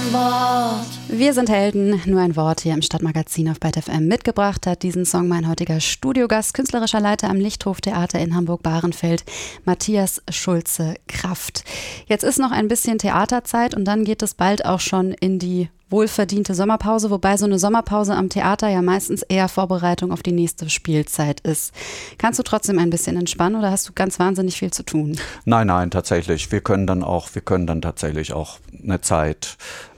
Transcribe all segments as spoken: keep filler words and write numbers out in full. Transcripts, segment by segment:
ein Wort. Wir sind Helden, nur ein Wort hier im Stadtmagazin auf Byte F M. Mitgebracht hat diesen Song mein heutiger Studiogast, künstlerischer Leiter am Lichthof Theater in Hamburg-Bahrenfeld, Matthias Schulze-Kraft. Jetzt ist noch ein bisschen Theaterzeit und dann geht es bald auch schon in die wohlverdiente Sommerpause, wobei so eine Sommerpause am Theater ja meistens eher Vorbereitung auf die nächste Spielzeit ist. Kannst du trotzdem ein bisschen entspannen oder hast du ganz wahnsinnig viel zu tun? Nein, nein, tatsächlich. Wir können dann auch, wir können dann tatsächlich auch eine Zeit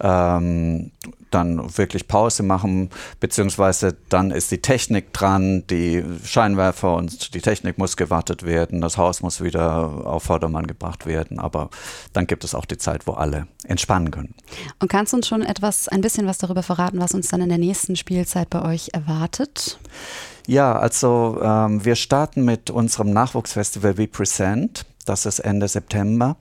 ähm, dann wirklich Pause machen, beziehungsweise dann ist die Technik dran, die Scheinwerfer und die Technik muss gewartet werden, das Haus muss wieder auf Vordermann gebracht werden, aber dann gibt es auch die Zeit, wo alle entspannen können. Und kannst du uns schon etwas, ein bisschen was darüber verraten, was uns dann in der nächsten Spielzeit bei euch erwartet? Ja, also ähm, wir starten mit unserem Nachwuchsfestival We Present, das ist Ende September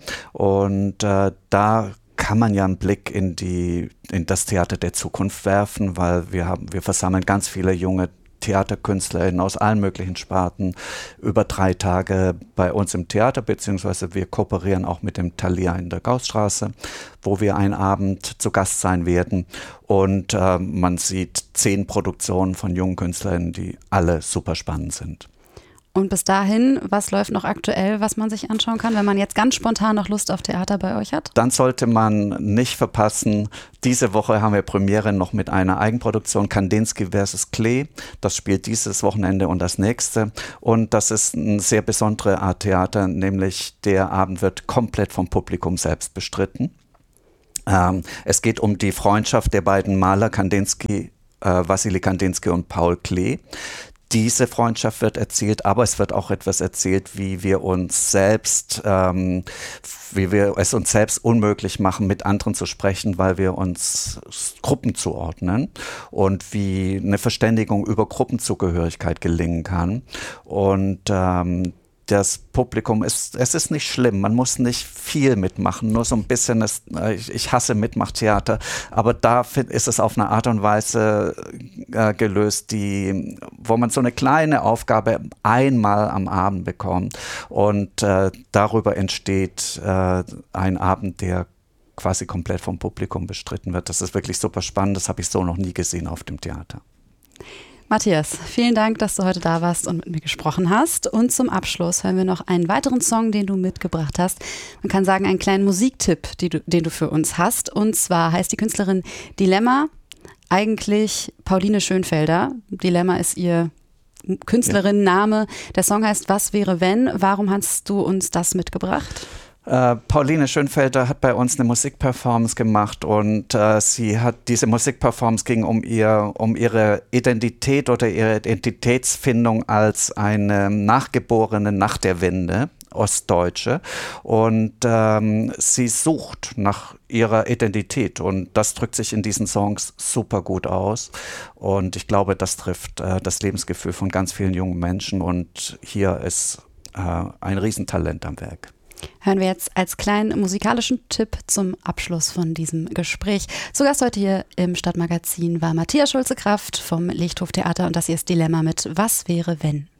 und äh, da kann man ja einen Blick in die in das Theater der Zukunft werfen, weil wir haben wir versammeln ganz viele junge TheaterkünstlerInnen aus allen möglichen Sparten über drei Tage bei uns im Theater, beziehungsweise wir kooperieren auch mit dem Thalia in der Gaußstraße, wo wir einen Abend zu Gast sein werden und äh, man sieht zehn Produktionen von jungen KünstlerInnen, die alle super spannend sind. Und bis dahin, was läuft noch aktuell, was man sich anschauen kann, wenn man jetzt ganz spontan noch Lust auf Theater bei euch hat? Dann sollte man nicht verpassen, diese Woche haben wir Premiere noch mit einer Eigenproduktion, Kandinsky versus. Klee. Das spielt dieses Wochenende und das nächste. Und das ist eine sehr besondere Art Theater, nämlich der Abend wird komplett vom Publikum selbst bestritten. Ähm, es geht um die Freundschaft der beiden Maler Kandinsky, äh, Wassily Kandinsky und Paul Klee. Diese Freundschaft wird erzählt, aber es wird auch etwas erzählt, wie wir uns selbst, ähm, wie wir es uns selbst unmöglich machen, mit anderen zu sprechen, weil wir uns Gruppen zuordnen und wie eine Verständigung über Gruppenzugehörigkeit gelingen kann. Und ähm, das Publikum ist, es ist nicht schlimm, man muss nicht viel mitmachen, nur so ein bisschen, ist, ich, ich hasse Mitmachtheater, aber da ist es auf eine Art und Weise äh, gelöst, die, wo man so eine kleine Aufgabe einmal am Abend bekommt und äh, darüber entsteht äh, ein Abend, der quasi komplett vom Publikum bestritten wird. Das ist wirklich super spannend, das habe ich so noch nie gesehen auf dem Theater. Matthias, vielen Dank, dass du heute da warst und mit mir gesprochen hast. Und zum Abschluss hören wir noch einen weiteren Song, den du mitgebracht hast. Man kann sagen, einen kleinen Musiktipp, die du, den du für uns hast. Und zwar heißt die Künstlerin Dilemma, eigentlich Pauline Schönfelder. Dilemma ist ihr Künstlerinnenname. Der Song heißt Was wäre wenn? Warum hast du uns das mitgebracht? Uh, Pauline Schönfelder hat bei uns eine Musikperformance gemacht und uh, sie hat diese Musikperformance ging um ihr um ihre Identität oder ihre Identitätsfindung als eine Nachgeborene nach der Wende, Ostdeutsche, und ähm, sie sucht nach ihrer Identität und das drückt sich in diesen Songs super gut aus und ich glaube, das trifft äh, das Lebensgefühl von ganz vielen jungen Menschen und hier ist äh, ein Riesentalent am Werk. Hören wir jetzt als kleinen musikalischen Tipp zum Abschluss von diesem Gespräch. Zu Gast heute hier im Stadtmagazin war Matthias Schulze-Kraft vom Lichthof Theater und das hier ist Dilemma mit Was wäre wenn?